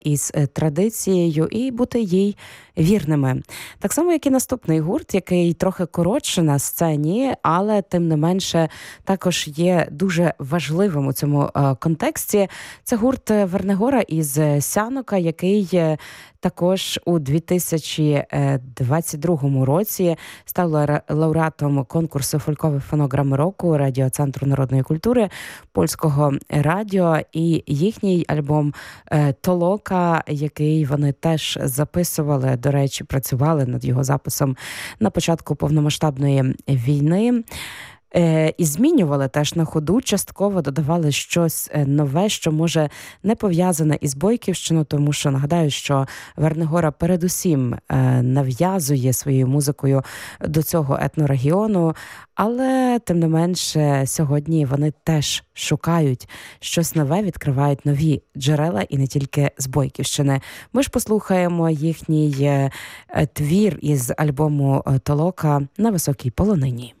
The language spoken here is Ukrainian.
із традицією і бути їй вірними. Так само, як і наступний гурт, який трохи коротше на сцені, але тим не менше також є дуже важливим у цьому контексті. Це гурт Вернигора із Сянока, який також у 2022 році став лауреатом конкурсу «Фолькові фонограми року» Радіоцентру народної культури Польського радіо. І їхній альбом «Толока», який вони теж записували, до речі, працювали над його записом на початку повномасштабної війни, і змінювали теж на ходу, частково додавали щось нове, що може не пов'язане із Бойківщиною, тому що нагадаю, що Вернигора передусім нав'язує своєю музикою до цього етнорегіону, але тим не менше сьогодні вони теж шукають щось нове, відкривають нові джерела і не тільки з Бойківщини. Ми ж послухаємо їхній твір із альбому «Толока» на високій полонині.